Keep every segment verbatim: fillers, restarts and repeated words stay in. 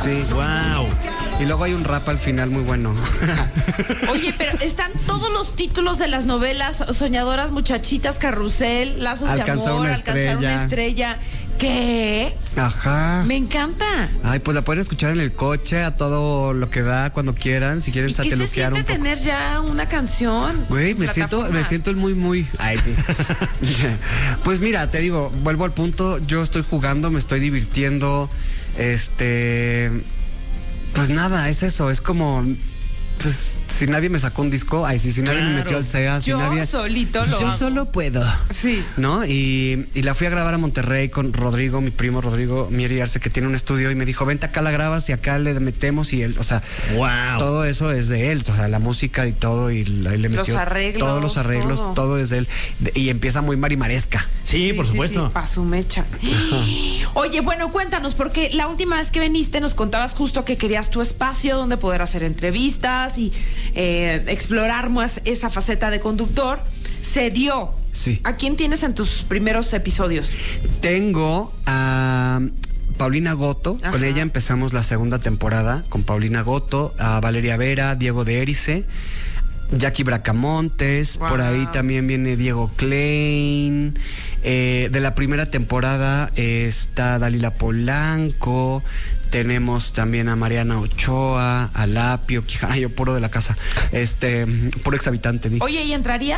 Sí. Wow. Y luego hay un rap al final muy bueno. Oye, pero están todos los títulos de las novelas: Soñadoras Muchachitas, Carrusel, Lazos Alcanzar de Amor, una Alcanzar estrella. una estrella. ¿Qué? Ajá. Me encanta. Ay, pues la pueden escuchar en el coche a todo lo que da cuando quieran, si quieren ¿Y qué se sateluquear siente un poco. tener ya una canción? Güey, me siento, me Plataformas. siento el muy, muy. Ay, sí. Pues mira, te digo, vuelvo al punto. Yo estoy jugando, me estoy divirtiendo. Este. Pues nada, es eso. Es como. Pues si nadie me sacó un disco, ay, sí, si nadie Claro. me metió al C E A, si Yo nadie. solito lo Yo hago. solo puedo. Sí. ¿No? Y, y la fui a grabar a Monterrey con Rodrigo, mi primo Rodrigo Mieri Arce, que tiene un estudio, y me dijo, vente acá, la grabas y acá le metemos, y él, o sea, Wow. todo eso es de él, o sea, la música y todo, y la- y le Los metió arreglos, todos los arreglos, todo. todo, es de él. De- y empieza muy marimaresca. Sí, por supuesto. Sí, pa' su mecha. Oye, bueno, cuéntanos, porque la última vez que viniste nos contabas justo que querías tu espacio donde poder hacer entrevistas y eh, explorar más esa faceta de conductor. Se dio. Sí. ¿A quién tienes en tus primeros episodios? Tengo a Paulina Goto, Ajá. con ella empezamos la segunda temporada, con Paulina Goto, a Valeria Vera, Diego de Erice, Jackie Bracamontes, Wow. por ahí también viene Diego Klein. Eh, de la primera temporada eh, está Dalila Polanco, tenemos también a Mariana Ochoa, a Lapio, Quijana, yo puro de la casa, este, puro exhabitante. di. Oye, ¿y entrarías?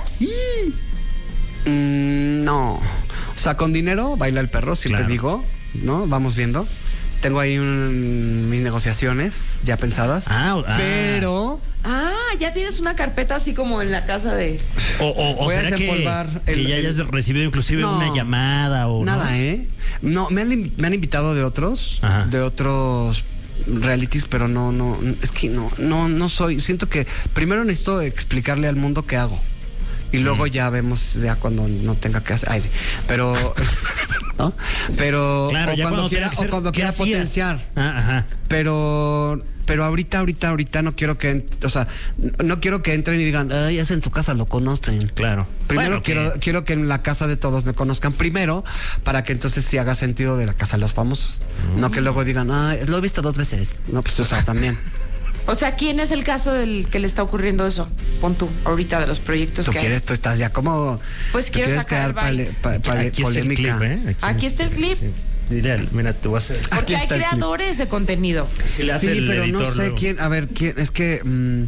Mm, no. O sea, con dinero baila el perro, si Claro. te digo, ¿no? Vamos viendo. Tengo ahí un- mis negociaciones ya pensadas. Ah, ah. Pero Ah, ya tienes una carpeta así como en la casa de... O, o, o voy a será que, desempolvar que el- ya el- hayas recibido inclusive No. una llamada o nada, ¿no? ¿eh? No, me han, in- me han invitado de otros, Ajá. de otros realities, pero no, no, es que no, no, no soy. Siento que primero necesito explicarle al mundo qué hago. Y luego ya vemos ya cuando no tenga que hacer. Ay, sí. Pero. ¿No? Pero. Claro, o ya cuando cuando quiera, tenga que ser, o cuando ¿qué quiera hacías? potenciar. Ah, ajá. Pero. Pero ahorita, ahorita, ahorita no quiero que. en- O sea, no quiero que entren y digan, ay, es en su casa, lo conocen. Claro. Primero Bueno, quiero, que- quiero que en la casa de todos me conozcan primero, para que entonces sí haga sentido de la casa de los famosos. No que luego digan, ah, lo he visto dos veces. No, pues o sea, también. O sea, ¿quién es el caso del que le está ocurriendo eso? Pon tú, ahorita de los proyectos Tú que hay. quieres, tú estás ya como. Pues tú quiero quieres sacar crear el pale- bite. pa- pale- Aquí está el polémica. clip, ¿eh? Aquí está el clip. Sí. Dile, al- mira, te voy a hacer. Porque Aquí hay está el clip. creadores de contenido. Sí, le hace Sí, el pero no editor sé luego. quién. A ver, quién. Es que. mm,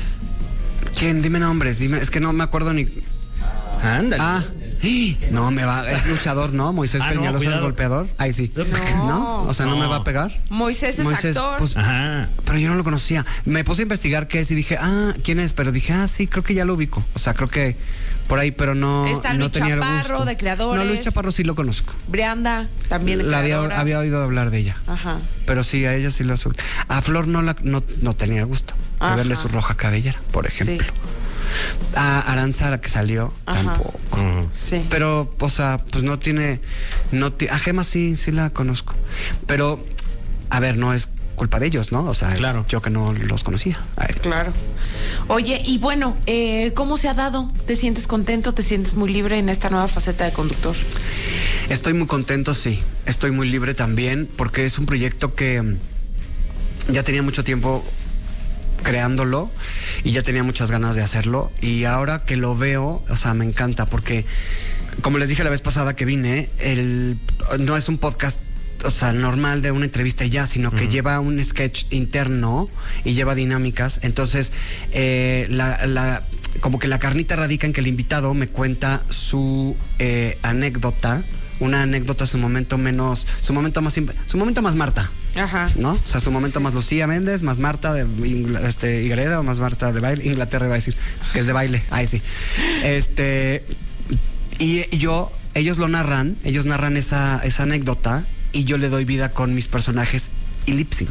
¿quién? Dime nombres. Dime. Es que no me acuerdo ni. Ándale. Ah. No, me va. Es luchador, ¿no? Moisés Ah, no, Peñalosa es cuidado. golpeador. Ahí sí. No. O sea, no, No. me va a pegar. Moisés es actor. pues, Ajá. pero yo no lo conocía. Me puse a investigar qué es y dije, ah, ¿quién es? Pero dije, ah, sí, creo que ya lo ubico. O sea, creo que por ahí, pero no, Está no Luis tenía el Chaparro, gusto. de creadores. No, Luis Chaparro sí lo conozco. Brianda, también La había, creadoras. había oído hablar de ella. Ajá. Pero sí, a ella sí lo azul. A Flor no la no, no tenía el gusto de Ajá. verle su roja cabellera, por ejemplo. Sí. A Aranza, la que salió, Ajá. tampoco. Ujú. Sí. Pero, o sea, pues no tiene. No ti- a Gema sí, sí la conozco. Pero, a ver, no es culpa de ellos, ¿no? O sea, es Claro. yo que no los conocía. Ay. Claro. Oye, y bueno, eh, ¿cómo se ha dado? ¿Te sientes contento? ¿Te sientes muy libre en esta nueva faceta de conductor? Estoy muy contento, sí. Estoy muy libre también, porque es un proyecto que mm, ya tenía mucho tiempo creándolo y ya tenía muchas ganas de hacerlo. Y ahora que lo veo, o sea, me encanta, porque como les dije la vez pasada que vine, el, no es un podcast, o sea, normal de una entrevista y ya, sino que lleva un sketch interno y lleva dinámicas. Entonces, eh, la, la, como que la carnita radica en que el invitado me cuenta su eh, anécdota, una anécdota, su momento menos, su momento más, imp- su momento más Marta. Ajá. ¿No? O sea, su momento más Lucía Méndez, más Marta de Ingl- este, Higareda o más Marta de baile. Inglaterra iba a decir, que es de baile. Ahí sí. Este. Y yo, ellos lo narran, ellos narran esa, esa anécdota y yo le doy vida con mis personajes y lip sync.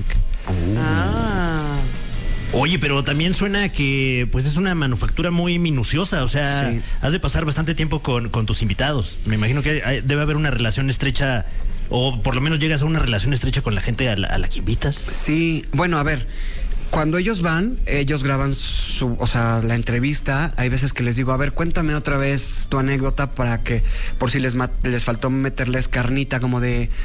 Ah. Oye, pero también suena que pues es una manufactura muy minuciosa, o sea, Sí. has de pasar bastante tiempo con, con tus invitados. Me imagino que hay- debe haber una relación estrecha, o por lo menos llegas a una relación estrecha con la gente a la, a la que invitas. Sí, bueno, a ver, cuando ellos van, ellos graban su, o sea, la entrevista. Hay veces que les digo, a ver, cuéntame otra vez tu anécdota para que, por si les, ma- les faltó meterles carnita, como de,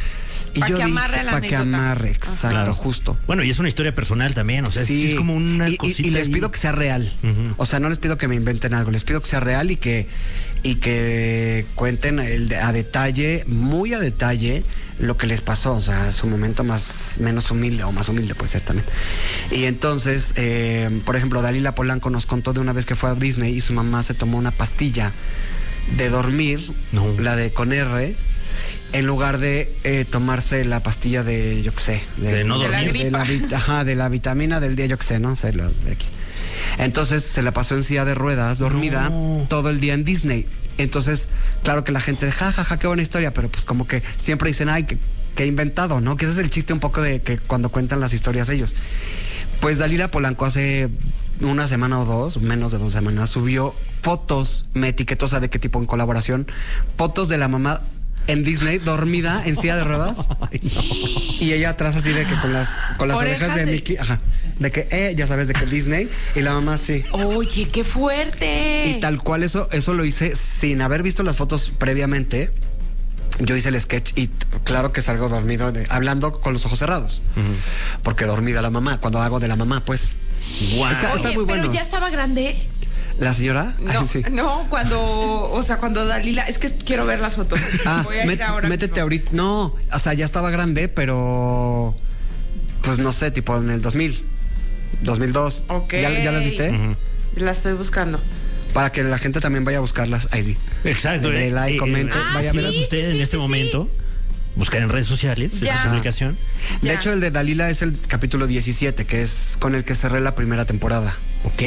Y Pa' yo que dije, amarre la para que anécdota. amarre, exacto, Claro. justo. Bueno, y es una historia personal también, o sea, sí, es como una y, y- cosita. y les ahí. pido que sea real. Ujú. O sea, no les pido que me inventen algo, les pido que sea real y que, y que cuenten el de- a detalle, muy a detalle, lo que les pasó. O sea, su momento más menos humilde o más humilde puede ser también. Y entonces, eh, por ejemplo, Dalila Polanco nos contó de una vez que fue a Disney y su mamá se tomó una pastilla de dormir, No. la de con R, en lugar de eh, tomarse la pastilla de, yo qué sé, De no De la dormir. gripa. de la, vit- ajá, de la vitamina del día, yo qué sé, ¿no? sé, la X. Entonces se la pasó en silla de ruedas, dormida, No. todo el día en Disney. Entonces, claro que la gente, ja, ja, ja, qué buena historia, pero pues como que siempre dicen, ay, que, que he inventado, ¿no? Que ese es el chiste un poco de que cuando cuentan las historias ellos. Pues Dalila Polanco hace una semana o dos, menos de dos semanas, subió fotos, me etiquetó, o sea, de qué tipo en colaboración, fotos de la mamá en Disney, dormida en silla de ruedas. Ay, no. Y ella atrás así de que con las con las Orejas orejas de de- Mickey, ajá, de que eh, ya sabes, de que Disney y la mamá sí. Oye, qué fuerte. Y tal cual eso eso lo hice sin haber visto las fotos previamente. Yo hice el sketch y t- claro que salgo dormido, de- hablando con los ojos cerrados. Porque dormida la mamá, cuando hago de la mamá, pues. Guau. Es que- Oye, están muy pero buenos. ya estaba grande. ¿La señora? No, Ay, sí. no, cuando, o sea, cuando Dalila, es que quiero ver las fotos. Ah, Voy a ir met- ahora métete mismo. ahorita. No, o sea, ya estaba grande, pero. Pues no sé, tipo en el dos mil. dos mil dos. Ok. ¿Ya, ya las viste? Ujú. La estoy buscando. Para que la gente también vaya a buscarlas. Ahí sí. Exacto. De eh, like, eh, comente, eh, vaya a puedan verlas. ustedes Sí, sí, en este sí, momento buscar en redes sociales Ya. esa publicación. De Ya. hecho, el de Dalila es el capítulo diecisiete, que es con el que cerré la primera temporada. Ok.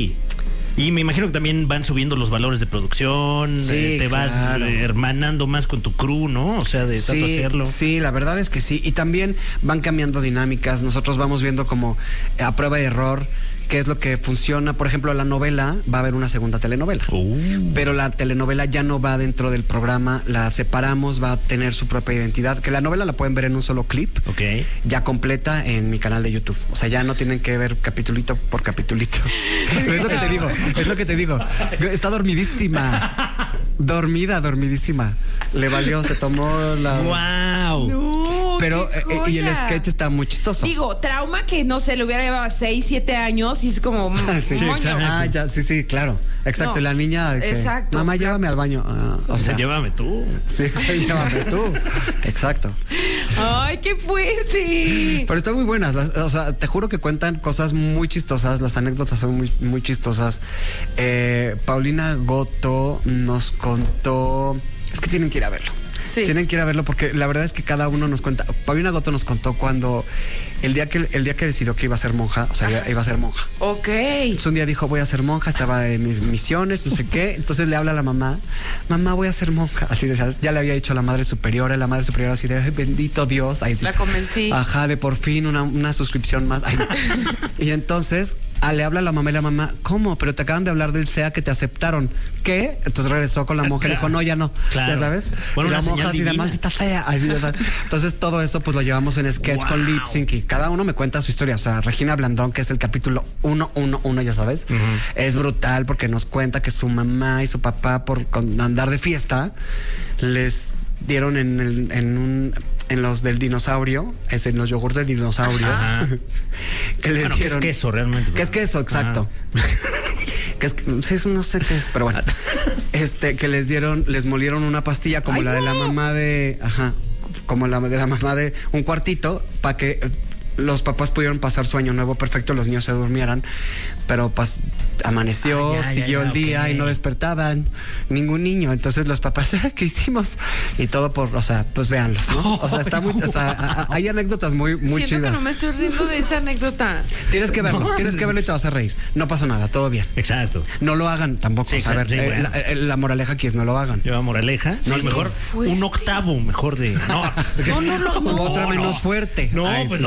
Y me imagino que también van subiendo los valores de producción, Sí, eh, te vas claro. eh, hermanando más con tu crew, ¿no? O sea, de tanto Sí, hacerlo. sí, la verdad es que sí. Y también van cambiando dinámicas. Nosotros vamos viendo como eh, a prueba y error qué es lo que funciona. Por ejemplo, la novela, va a haber una segunda telenovela. Uh. Pero la telenovela ya no va dentro del programa, la separamos, va a tener su propia identidad. Que la novela la pueden ver en un solo clip, Ok. ya completa en mi canal de YouTube. O sea, ya no tienen que ver capitulito por capitulito. Pero es lo que te digo, es lo que te digo. Está dormidísima. Dormida, dormidísima. Le valió, se tomó la... ¡Wow! No, Pero, qué eh, y el joya. sketch está muy chistoso. Digo, trauma que no sé, le hubiera llevado seis, siete años y es como mm, Sí. Sí, moño. exacto. Ah, ya, sí, sí, claro. Exacto, No, y la niña de que, exacto. mamá, llévame al baño. Ah, o O sea, sea, llévame tú. sí, sí, llévame tú. Exacto. Ay, qué fuerte. Pero están muy buenas. las- o sea, te juro que cuentan cosas muy chistosas. Las anécdotas son muy, muy chistosas. Eh, Paulina Goto nos contó. Es que tienen que ir a verlo. Sí. Tienen que ir a verlo porque la verdad es que cada uno nos cuenta. Paulina Goto nos contó cuando el día que el día que decidió que iba a ser monja, o sea, iba, iba a ser monja. Ok. Entonces un día dijo, voy a ser monja, estaba en mis misiones, no sé qué. Entonces le habla a la mamá, mamá, voy a ser monja. Así de, ¿sabes? Ya le había dicho a la madre superiora, la madre superiora así de, "Ay, bendito Dios". Ahí sí. La convencí. Ajá, de por fin una, una suscripción más. Ay, y entonces ah, le habla a la mamá y la mamá, ¿cómo? Pero te acaban de hablar del S E A que te aceptaron. ¿Qué? Entonces regresó con la monja y le dijo, no, ya no. Claro. Ya sabes. Bueno, y la una monja señal así de divina. maldita sea. Así, ya sabes. Entonces todo eso pues lo llevamos en sketch con Wow. lip sync y cada uno me cuenta su historia. O sea, Regina Blandón, que es el capítulo uno uno uno, ya sabes, es brutal porque nos cuenta que su mamá y su papá por con andar de fiesta les dieron en, el, en un en los del dinosaurio, es en los yogurts del dinosaurio, Ajá. que les Bueno, que es dieron queso realmente. que es queso, exacto. Que es, sí, es, no sé qué es, pero bueno. Este, que les dieron, les molieron una pastilla como ¡Ay, la de la no! mamá de, ajá, como la de la mamá de un cuartito, para que eh, los papás pudieron pasar su año nuevo perfecto, los niños se durmieran, pero pues amaneció, Ah, ya, ya, siguió ya, el día ok. y no despertaban ningún niño. Entonces los papás, ¿qué hicimos? Y todo por, o sea, pues véanlos, ¿no? O sea, está muy, o sea, a- a- hay anécdotas muy, muy Siento chidas. que no me estoy riendo de esa anécdota. Tienes que verlo, tienes que verlo y te vas a reír. No pasa nada, todo bien. Exacto. No lo hagan tampoco. Sí, o sea, a ver, exacto, sí, eh, bueno. la, eh, la moraleja aquí es no lo hagan. Lleva moraleja. No, Sí. mejor Fuerte. un octavo mejor de. No, No, no, no, no. Otra no. menos fuerte. No, Ay, pues sí. no, este.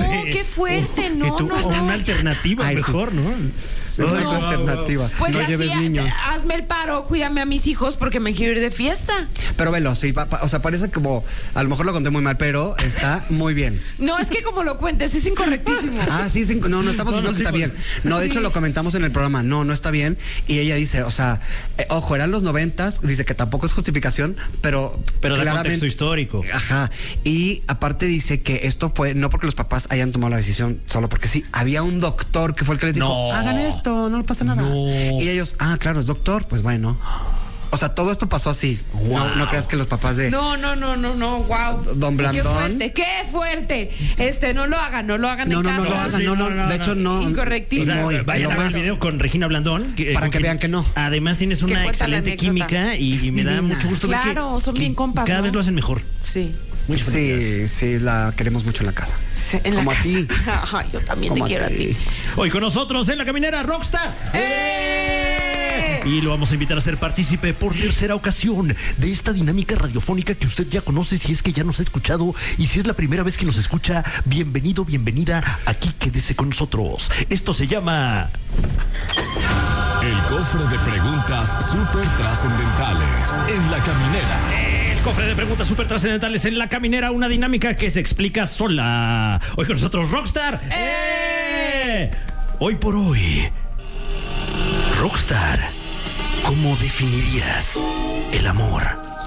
qué fuerte, no, y tú, no o estaba- una alternativa Ay, sí. mejor, ¿no? Sí, una otra alternativa. Pues no así, lleves niños. hazme el paro, cuídame a mis hijos porque me quiero ir de fiesta. Pero velo, sí, pa- pa- o sea, parece como, a lo mejor lo conté muy mal, pero está muy bien. No, es que como lo cuentes, es incorrectísimo. Ah, sí, sí, no, no estamos No, diciendo no, que sí, está bien. No, de Sí. hecho lo comentamos en el programa, no, no está bien. Y ella dice, o sea, eh, ojo, eran los noventas, dice que tampoco es justificación, pero Pero da claramente- contexto histórico. Ajá. Y aparte dice que esto fue no porque los papás hayan tomado la decisión, solo porque sí. Había un doctor que fue el que les dijo, No. hagan esto, no pasa nada. No. Y ellos, ah, claro, es doctor, pues bueno. O sea, todo esto pasó así. Wow. No, no creas que los papás de No, no, no, no, no, wow. Don Qué Blandón. fuerte, qué fuerte. Este, no lo hagan, no lo hagan No, en no, casa. no lo hagan, no, no, no, no, de hecho no. Incorrectísimo. O sea, Muy, vayan lo a ver más- el video con Regina Blandón. que- Para con que quien vean que no. Además tienes una cuenta la excelente anécdota. química y, Es y me da divina. mucho gusto ver que- Claro, son que bien compas, cada ¿no? vez lo hacen mejor. Sí. Muchas felicidades. Sí, sí, la queremos mucho en la casa. Sí, en la Como a casa. ti. Ajá, yo también Como te quiero a ti. Hoy con nosotros en la caminera Rockstar. ¡Eh! Y lo vamos a invitar a ser partícipe por tercera ocasión de esta dinámica radiofónica que usted ya conoce si es que ya nos ha escuchado y si es la primera vez que nos escucha, bienvenido, bienvenida, aquí quédese con nosotros. Esto se llama... El cofre de preguntas súper trascendentales en la caminera. El cofre de preguntas súper trascendentales en la caminera, una dinámica que se explica sola. Hoy con nosotros Rockstar. ¡Eh! Hoy por hoy, Rockstar, ¿cómo definirías el amor?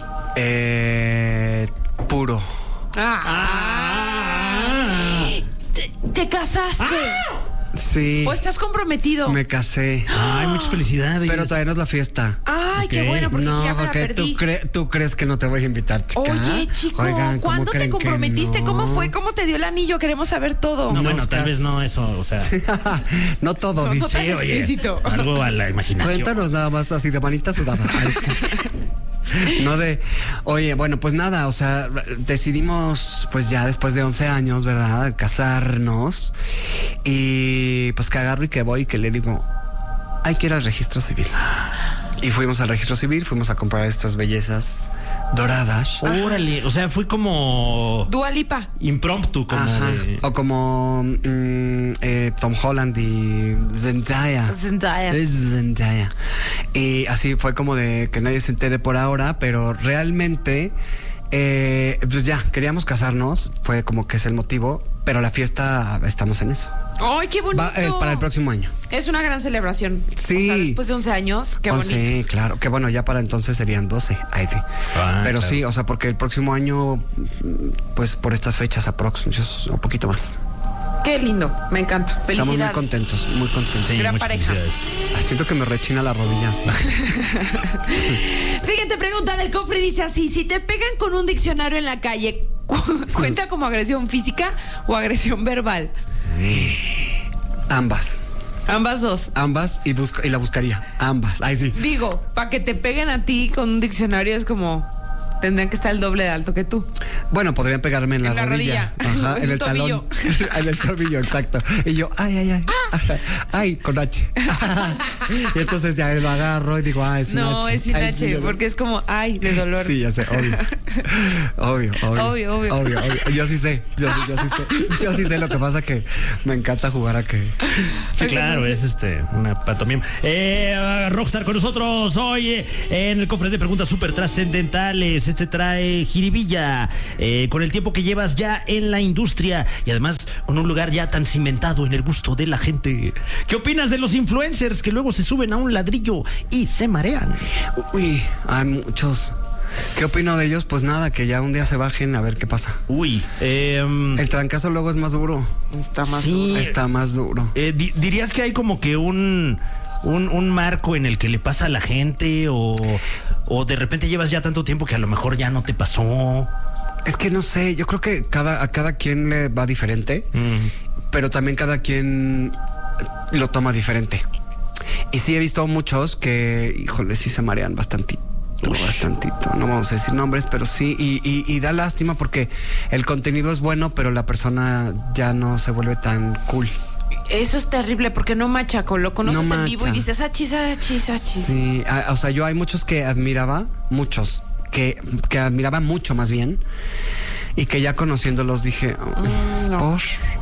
Eh, puro. Ah. ¿Te, te casaste? Sí. ¿O estás comprometido? Me casé. Ay, muchas felicidades. Pero todavía no es la fiesta. Ay, qué Ok. bueno, porque no, ya me la porque perdí. tú, cre- tú crees que no te voy a invitar, chica. Oye, chico, Oigan, ¿cómo ¿cuándo te creen que comprometiste? no? ¿Cómo fue? ¿Cómo te dio el anillo? Queremos saber todo. No, No bueno, tal estás- vez no eso, o sea... No todo, No, dice. no tan explícito. algo a la imaginación. Cuéntanos nada más así de manita sudada. Ay, sí. No de, oye, bueno, pues nada, o sea, decidimos pues ya después de once años, ¿verdad? Casarnos y pues que agarro y que voy y que le digo, hay que ir al registro civil. Y fuimos al registro civil, fuimos a comprar estas bellezas doradas. Órale, o sea, fue como Dua Lipa. impromptu, como Ajá. de... O como mm, eh, Tom Holland y Zendaya. Zendaya. Es Zendaya. Y así fue como de que nadie se entere por ahora, pero realmente, eh, pues ya, queríamos casarnos, fue como que es el motivo, pero la fiesta estamos en eso. ¡Ay, qué bonito! Va, eh, para el próximo año. Es una gran celebración. Sí. O sea, después de once años, qué Oh, bonito. sí, claro, que bueno, ya para entonces serían doce. Ay, sí. Ah, pero claro. sí, o sea, porque el próximo año, mm, pues por estas fechas aproximadas, un poquito más. Qué lindo, me encanta. Felicidades. Estamos muy contentos, muy contentos. Sí, gran muchas pareja. felicidades. Ah, siento que me rechina la rodilla así. Siguiente pregunta del cofre dice así: si te pegan con un diccionario en la calle, ¿cu- ¿cuenta como agresión física o agresión verbal? Ambas. Ambas dos. Ambas y, busco, y la buscaría. Ambas. Ay, sí. Digo, para que te peguen a ti con un diccionario es como... Tendrían que estar el doble de alto que tú. Bueno, podrían pegarme en la, En la rodilla. rodilla. Ajá, En en el el talón. En el tobillo, exacto. Y yo, ay, ay, ay. Ah. Ay, con H. Y entonces ya lo agarro y digo, ah, es un H. No, es sin Ay, H, sí, ya sé. porque es como, ay, de dolor. Sí, ya sé, obvio. Obvio, obvio. Obvio, obvio. Obvio, obvio. Yo sí sé. Yo sí, yo sí sé. Yo sí sé, lo que pasa que me encanta jugar a que. Sí, claro, es este una pantomima. Eh, Rockstar con nosotros hoy eh, en el cofre de preguntas súper trascendentales. Este trae jiribilla eh, con el tiempo que llevas ya en la industria y además con un lugar ya tan cimentado en el gusto de la gente. ¿Qué opinas de los influencers que luego se suben a un ladrillo y se marean? Uy, hay muchos. ¿Qué opino de ellos? Pues nada, que ya un día se bajen a ver qué pasa. Uy, eh, El trancazo luego es más duro. Está más Sí. duro. Está más duro. eh, di- ¿dirías que hay como que un... Un, un marco en el que le pasa a la gente o, o de repente llevas ya tanto tiempo que a lo mejor ya no te pasó? Es que no sé, yo creo que cada, a cada quien le va diferente, Mm. pero también cada quien lo toma diferente. Y sí he visto muchos que, híjole, sí se marean bastantito. Bastantito, no vamos a decir nombres, pero sí, y, y, y da lástima porque el contenido es bueno, pero la persona ya no se vuelve tan cool. Eso es terrible porque no machaco, lo conoces No en vivo y macha. dices, achis, achis, achis. Sí, a- o sea, yo hay muchos que admiraba, muchos, que, que admiraba mucho más bien, y que ya conociéndolos dije, Mm, no. por,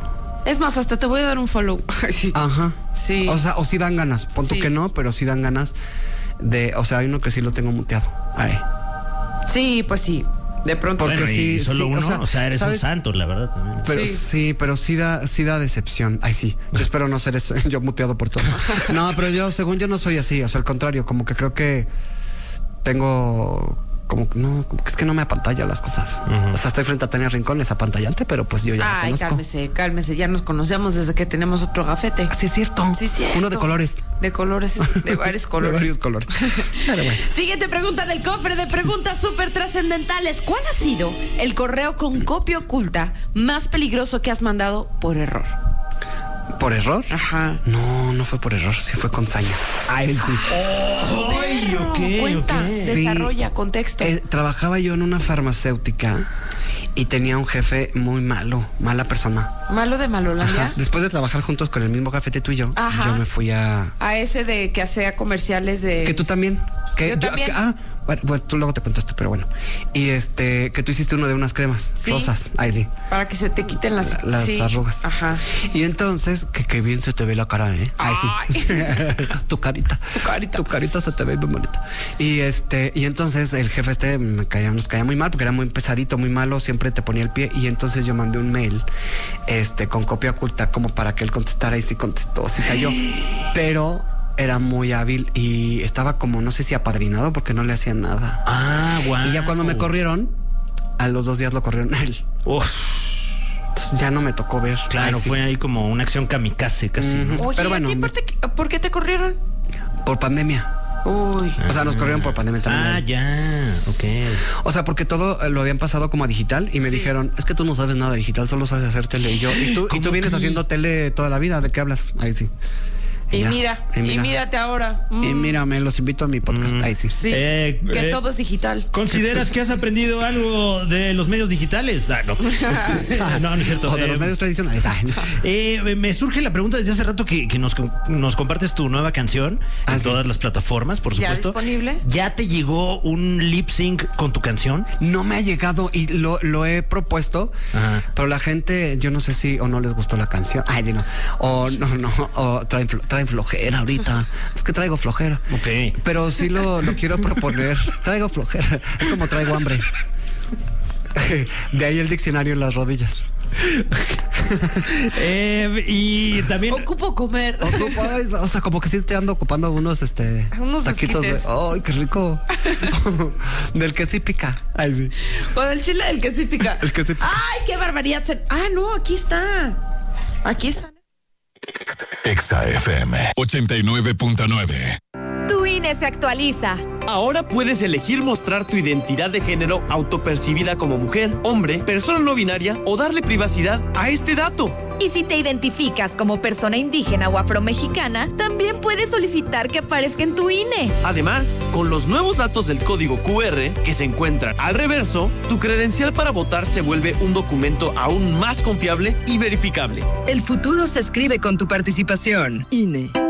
Es más, hasta te voy a dar un follow. Sí. Ajá. Sí. O sea, o sí dan ganas. Pon tú Sí. que no, pero sí dan ganas de... O sea, hay uno que sí lo tengo muteado. Ay. Sí, pues sí. De pronto. Porque Bueno, y sí, solo sí, uno, o sea, o sea, eres ¿sabes? un santo, la verdad también. Pero Sí. sí. pero sí da, sí da decepción. Ay, sí. Yo espero no ser ese, yo muteado por todos. No, pero yo, según yo, no soy así. O sea, al contrario, como que creo que tengo... Como que no, como que es que no me apantalla las cosas. Ujú. O sea, estoy frente a Tania Rincón, es apantallante, pero pues yo ya Ay, lo conozco. cálmese, cálmese. Ya nos conocemos desde que tenemos otro gafete. Sí, es cierto. Sí, cierto. Uno de colores. De colores, de varios colores. De varios colores. Pero bueno. Siguiente pregunta del cofre de preguntas súper trascendentales. ¿Cuál ha sido el correo con copia oculta más peligroso que has mandado por error? ¿Por error? Ajá. No, no fue por error, sí fue con saña. Ay, sí. Ay, ok, Cuenta, ok. desarrolla, contexto. Eh, trabajaba yo en una farmacéutica y tenía un jefe muy malo, mala persona. Malo de Malolandia. Ajá. Después de trabajar juntos con el mismo gafete tú y yo, Ajá. yo me fui a... A ese de que hacía comerciales de... Que tú también. Que Yo también. que- ah, bueno, bueno, tú luego te contaste, pero bueno. Y este, que tú hiciste uno de unas cremas Sí. rosas. Ay, sí. Para que se te quiten las... Las sí. arrugas. Ajá. Y entonces, que, que bien se te ve la cara, ¿eh? Ay, sí. tu carita. Tu carita. Tu carita se te ve bien bonita. Y este, y entonces el jefe este me caía, nos caía muy mal porque era muy pesadito, muy malo, siempre te ponía el pie. Y entonces yo mandé un mail, este, con copia oculta, como para que él contestara, y sí contestó, sí cayó. Pero era muy hábil y estaba como, no sé si apadrinado porque no le hacían nada. Ah, guau. Y ya cuando me corrieron, a los dos días lo corrieron a él. Uf, Entonces ya no me tocó ver. claro, Ay, sí. fue ahí como una acción kamikaze casi, ¿no? Ujú. Oye, Pero bueno, ¿a ti por, te- por qué te corrieron? Por pandemia. Uy. O sea, nos corrieron por pandemia también. Ah, ya, ok. O sea, porque todo eh, lo habían pasado como a digital y me Sí. dijeron, es que tú no sabes nada de digital, solo sabes hacer tele. Y yo, y tú, y ¿Cómo tú vienes crees? haciendo tele toda la vida, ¿de qué hablas? Ahí sí. Y ya, mira, y mírate ahora. Mm. Y mírame, los invito a mi podcast. Ahí sí. Sí, Eh, que eh, todo es digital. ¿Consideras que has aprendido algo de los medios digitales? Ah, no. No, no es cierto. O de Eh, los medios tradicionales. Ay, Eh, me surge la pregunta desde hace rato que, que nos, nos compartes tu nueva canción Ah, en sí. todas las plataformas, por ¿Ya supuesto. disponible? ¿Ya te llegó un lip sync con tu canción? No me ha llegado y lo, lo he propuesto, Ajá. pero la gente, yo no sé si o no les gustó la canción. Ay, sí, no. O no, no, o traen, flo- traen flojera ahorita. Es que traigo flojera. Ok. Pero sí lo, lo quiero proponer. Traigo flojera. Es como traigo hambre. De ahí el diccionario en las rodillas. Eh, y también... Ocupo comer. Ocupo, ay, o sea, como que sí te ando ocupando unos este Unos taquitos de. esquites. ¡Ay, qué rico! Del que sí pica. Ay, sí. Con el chile del que sí pica. El que sí pica. Ay, qué barbaridad. se- Ah, no, aquí está. Aquí está. Exa F M ochenta y nueve punto nueve. Tu I N E se actualiza. Ahora puedes elegir mostrar tu identidad de género autopercibida como mujer, hombre, persona no binaria o darle privacidad a este dato. Y si te identificas como persona indígena o afromexicana, también puedes solicitar que aparezca en tu I N E. Además, con los nuevos datos del código Q R que se encuentran al reverso, tu credencial para votar se vuelve un documento aún más confiable y verificable. El futuro se escribe con tu participación. I N E.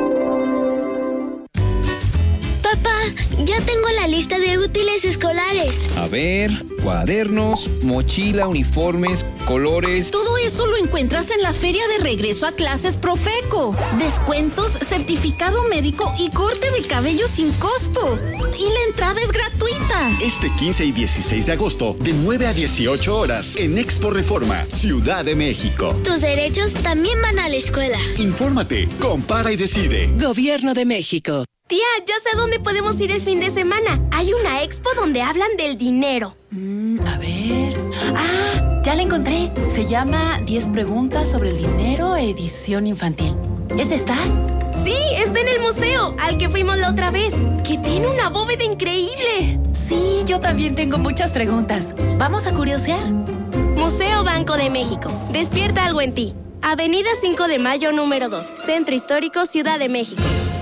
Papá, ya tengo la lista de útiles escolares. A ver, cuadernos, mochila, uniformes, colores. Todo eso lo encuentras en la feria de regreso a clases Profeco. Descuentos, certificado médico y corte de cabello sin costo. Y la entrada es gratuita. Este quince y dieciséis de agosto, de nueve a dieciocho horas, en Expo Reforma, Ciudad de México. Tus derechos también van a la escuela. Infórmate, compara y decide. Gobierno de México. Tía, ya sé dónde podemos ir el fin de semana. Hay una expo donde hablan del dinero. Mm, a ver. Ah, ya la encontré. Se llama diez preguntas sobre el dinero, edición infantil. ¿Es esta? Sí, está en el museo, al que fuimos la otra vez, que tiene una bóveda increíble. Sí, yo también tengo muchas preguntas. ¿Vamos a curiosear? Museo Banco de México. Despierta algo en ti. Avenida cinco de Mayo, número dos. Centro Histórico, Ciudad de México.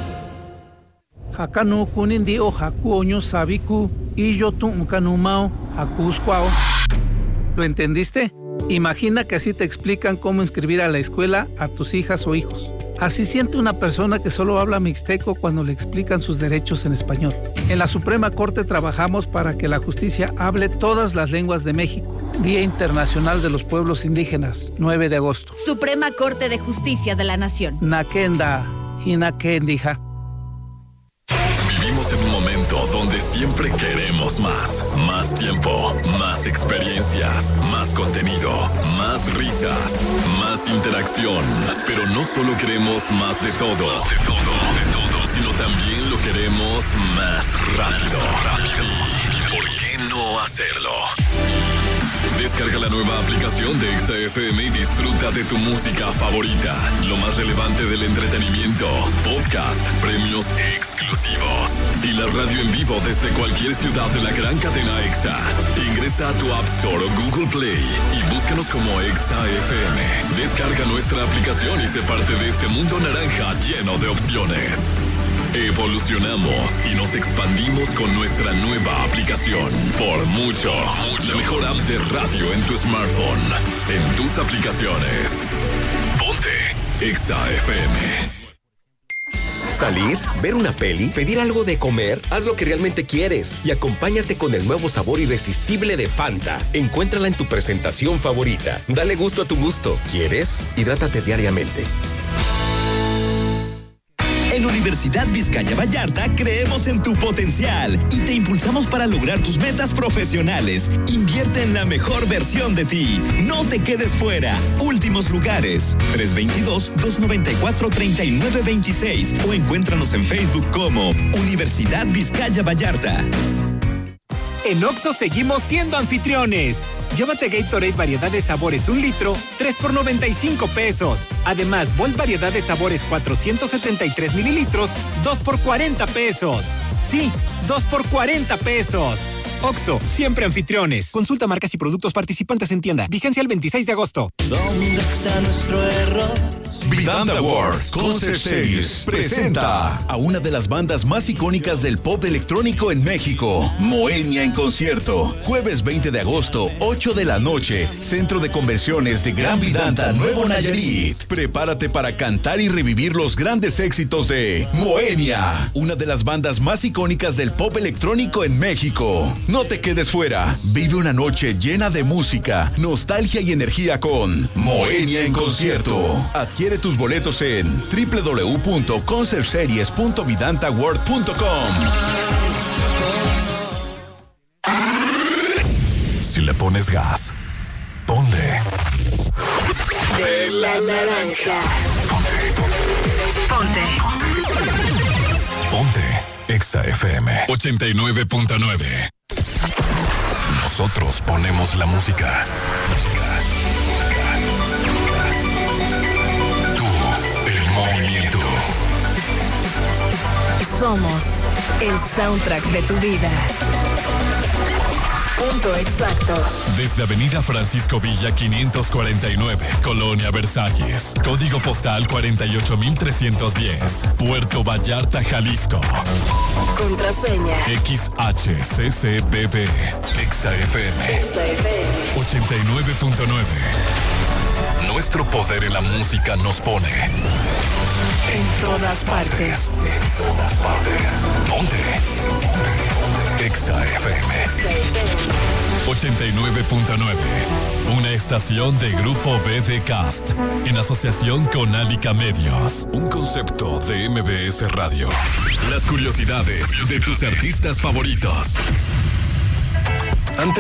Hakanu kunindi o haku oño sabiku y yo tu mao hakuskwao. ¿Lo entendiste? Imagina que así te explican cómo inscribir a la escuela a tus hijas o hijos. Así siente una persona que solo habla mixteco cuando le explican sus derechos en español. En la Suprema Corte trabajamos para que la justicia hable todas las lenguas de México. Día Internacional de los Pueblos Indígenas, nueve de agosto. Suprema Corte de Justicia de la Nación. Nakenda, Hinakendija. Vivimos en un momento donde siempre queremos más. Más tiempo, más experiencias, más contenido, más risas, más interacción. Pero no solo queremos más de todo, más de todo, de todo, sino también lo queremos más rápido. rápido. ¿Y por qué no hacerlo? Descarga la nueva aplicación de Exa F M y disfruta de tu música favorita. Lo más relevante del entretenimiento, podcast, premios exclusivos y la radio en vivo desde cualquier ciudad de la gran cadena Exa. Ingresa a tu App Store o Google Play y búscanos como Exa F M. Descarga nuestra aplicación y sé parte de este mundo naranja lleno de opciones. Evolucionamos y nos expandimos con nuestra nueva aplicación. Por mucho, la mejor app de radio en tu smartphone, en tus aplicaciones. Ponte Exa F M. Salir, ver una peli, pedir algo de comer, haz lo que realmente quieres y acompáñate con el nuevo sabor irresistible de Fanta. Encuéntrala en tu presentación favorita. Dale gusto a tu gusto. ¿Quieres? Hidrátate diariamente. En Universidad Vizcaya Vallarta creemos en tu potencial y te impulsamos para lograr tus metas profesionales. Invierte en la mejor versión de ti. No te quedes fuera. Últimos lugares. tres dos dos, dos nueve cuatro, tres nueve dos seis o encuéntranos en Facebook como Universidad Vizcaya Vallarta. En Oxxo seguimos siendo anfitriones. Llévate Gatorade variedad de sabores un litro, tres por noventa y cinco pesos. Además, Volt variedad de sabores cuatrocientos setenta y tres mililitros, dos por cuarenta pesos. Sí, dos por cuarenta pesos. Oxxo, siempre anfitriones. Consulta marcas y productos participantes en tienda. Vigencia el veintiséis de agosto. ¿Dónde está nuestro error? Vidanta World Concert Series presenta a una de las bandas más icónicas del pop electrónico en México, Moenia en concierto. Jueves veinte de agosto, ocho de la noche, Centro de Convenciones de Gran Vidanta, Nuevo Nayarit. Prepárate para cantar y revivir los grandes éxitos de Moenia, una de las bandas más icónicas del pop electrónico en México. No te quedes fuera. Vive una noche llena de música, nostalgia y energía con Moenia en concierto. Adquiere tus boletos en doble u doble u doble u punto concert series punto vidanta world punto com. Si le pones gas, ponle. De la naranja. Ponte. Ponte Exa F M ochenta y nueve punto nueve. Nosotros ponemos la música. Movimiento. Somos el soundtrack de tu vida. Punto exacto. Desde Avenida Francisco Villa quinientos cuarenta y nueve, Colonia Versalles. Código postal cuarenta y ocho mil trescientos diez, Puerto Vallarta, Jalisco. Contraseña X H C C B B. Exa F M ochenta y nueve punto nueve. Nuestro poder en la música nos pone en todas partes. En todas partes. Ponte. Exa F M ochenta y nueve punto nueve. Una estación de Grupo B D Cast en asociación con Alica Medios. Un concepto de M B S Radio. Las curiosidades de tus artistas favoritos. Antes